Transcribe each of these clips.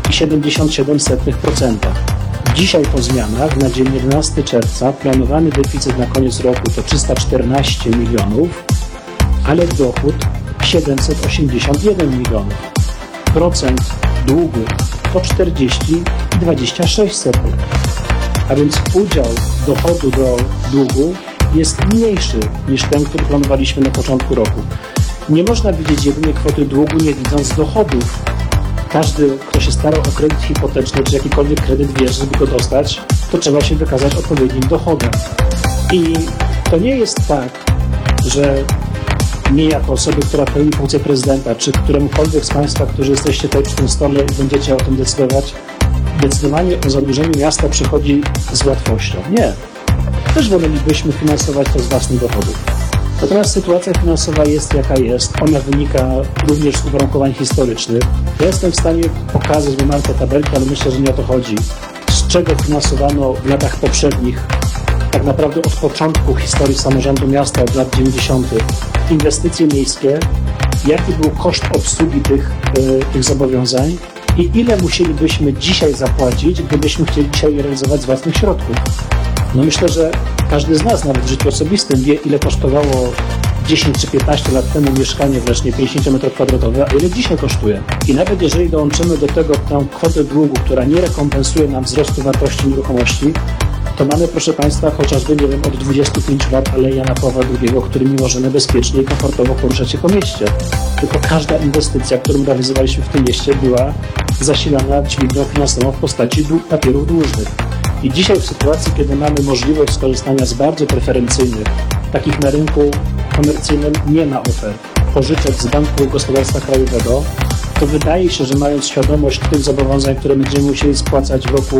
3,77%. Dzisiaj po zmianach na dzień 11 czerwca planowany deficyt na koniec roku to 314 milionów, ale dochód 781 milionów. Procent długu to 40,26%. A więc udział dochodu do długu jest mniejszy niż ten, który planowaliśmy na początku roku. Nie można widzieć jedynie kwoty długu, nie widząc dochodów. Każdy, kto się starał o kredyt hipoteczny, czy jakikolwiek kredyt wie, żeby go dostać, to trzeba się wykazać odpowiednim dochodem. I to nie jest tak, że mnie jako osoby, która pełni funkcję prezydenta, czy któremukolwiek z Państwa, którzy jesteście tutaj przy tym stole i będziecie o tym decydować, decydowanie o zadłużeniu miasta przychodzi z łatwością. Nie. Też wolelibyśmy finansować to z własnych dochodów. Natomiast sytuacja finansowa jest jaka jest. Ona wynika również z uwarunkowań historycznych. Ja jestem w stanie pokazać, bo mam te tabelki, ale myślę, że nie o to chodzi. Z czego finansowano w latach poprzednich, tak naprawdę od początku historii samorządu miasta, od lat 90. inwestycje miejskie, jaki był koszt obsługi tych zobowiązań i ile musielibyśmy dzisiaj zapłacić, gdybyśmy chcieli dzisiaj je realizować z własnych środków. No myślę, że każdy z nas, nawet w życiu osobistym, wie, ile kosztowało 10 czy 15 lat temu mieszkanie w Lesznie 50 m2, a ile dzisiaj kosztuje. I nawet jeżeli dołączymy do tego tę kwotę długu, która nie rekompensuje nam wzrostu wartości nieruchomości, to mamy, proszę Państwa, chociażby, nie wiem, od 25 lat Aleja Jana Pawła II, którymi możemy bezpiecznie i komfortowo poruszać się po mieście. Tylko każda inwestycja, którą realizowaliśmy w tym mieście, była zasilana dźwignią finansową w postaci papierów dłużnych. I dzisiaj w sytuacji, kiedy mamy możliwość skorzystania z bardzo preferencyjnych, takich na rynku komercyjnym nie ma ofert, pożyczek z Banku Gospodarstwa Krajowego, to wydaje się, że mając świadomość tych zobowiązań, które będziemy musieli spłacać w roku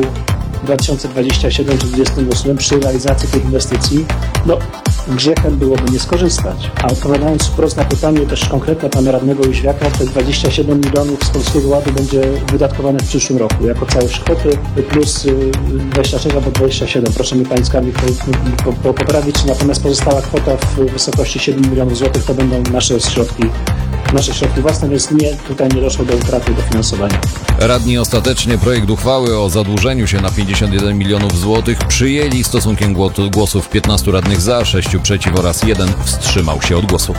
2027 czy 2028 przy realizacji tych inwestycji, no grzechem byłoby nie skorzystać. A odpowiadając wprost na pytanie też konkretne pana radnego Jóźwiaka, te 27 milionów z Polskiego Ładu będzie wydatkowane w przyszłym roku jako całość kwoty plus 26 albo 27. Proszę mnie Pani Skarbnik poprawić, natomiast pozostała kwota w wysokości 7 milionów złotych to będą nasze środki własne, więc tutaj nie doszło do utraty dofinansowania. Radni ostatecznie projekt uchwały o zadłużeniu się na 51 milionów złotych przyjęli stosunkiem głosów 15 radnych za, 6 przeciw oraz 1 wstrzymał się od głosu.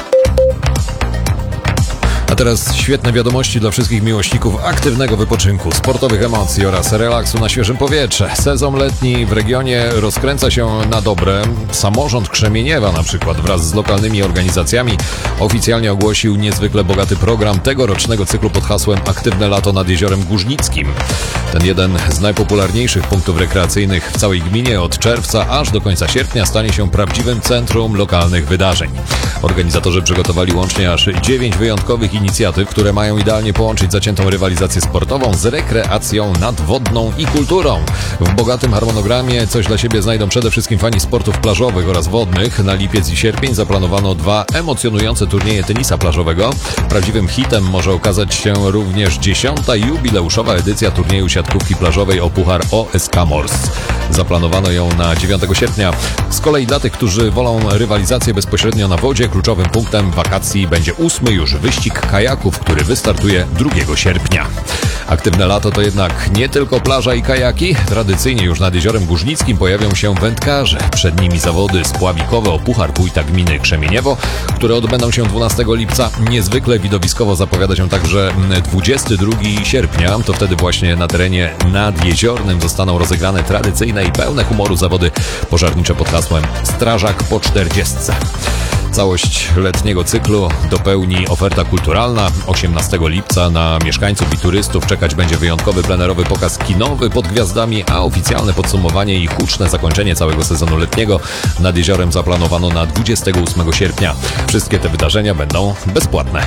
A teraz świetne wiadomości dla wszystkich miłośników aktywnego wypoczynku, sportowych emocji oraz relaksu na świeżym powietrzu. Sezon letni w regionie rozkręca się na dobre. Samorząd Krzemieniewa na przykład wraz z lokalnymi organizacjami oficjalnie ogłosił niezwykle bogaty program tegorocznego cyklu pod hasłem Aktywne lato nad Jeziorem Górznickim. Ten jeden z najpopularniejszych punktów rekreacyjnych w całej gminie od czerwca aż do końca sierpnia stanie się prawdziwym centrum lokalnych wydarzeń. Organizatorzy przygotowali łącznie aż 9 wyjątkowych inicjatyw, które mają idealnie połączyć zaciętą rywalizację sportową z rekreacją nadwodną i kulturą. W bogatym harmonogramie coś dla siebie znajdą przede wszystkim fani sportów plażowych oraz wodnych. Na lipiec i sierpień zaplanowano 2 emocjonujące turnieje tenisa plażowego. Prawdziwym hitem może okazać się również 10. jubileuszowa edycja turnieju siatkówki plażowej o puchar OSK Mors. Zaplanowano ją na 9 sierpnia. Z kolei dla tych, którzy wolą rywalizację bezpośrednio na wodzie, kluczowym punktem wakacji będzie 8. już wyścig kajaków, który wystartuje 2 sierpnia. Aktywne lato to jednak nie tylko plaża i kajaki. Tradycyjnie już nad Jeziorem Górznickim pojawią się wędkarze. Przed nimi zawody spławikowe o puchar wójta gminy Krzemieniewo, które odbędą się 12 lipca. Niezwykle widowiskowo zapowiada się także 22 sierpnia. To wtedy właśnie na terenie nadjeziornym zostaną rozegrane tradycyjne i pełne humoru zawody pożarnicze pod hasłem Strażak po 40. Całość letniego cyklu dopełni oferta kulturalna. 18 lipca na mieszkańców i turystów czekać będzie wyjątkowy plenerowy pokaz kinowy pod gwiazdami, a oficjalne podsumowanie i huczne zakończenie całego sezonu letniego nad jeziorem zaplanowano na 28 sierpnia. Wszystkie te wydarzenia będą bezpłatne.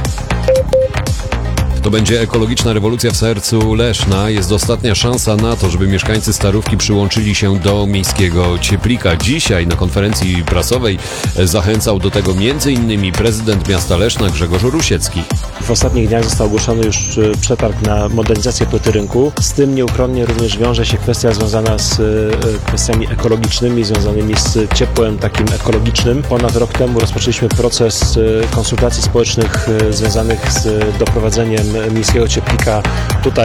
To będzie ekologiczna rewolucja w sercu Leszna. Jest ostatnia szansa na to, żeby mieszkańcy Starówki przyłączyli się do miejskiego cieplika. Dzisiaj na konferencji prasowej zachęcał do tego m.in. prezydent miasta Leszna Grzegorz Rusiecki. W ostatnich dniach został ogłoszony już przetarg na modernizację płyty rynku. Z tym nieuchronnie również wiąże się kwestia związana z kwestiami ekologicznymi, związanymi z ciepłem takim ekologicznym. Ponad rok temu rozpoczęliśmy proces konsultacji społecznych związanych z doprowadzeniem miejskiego cieplika tutaj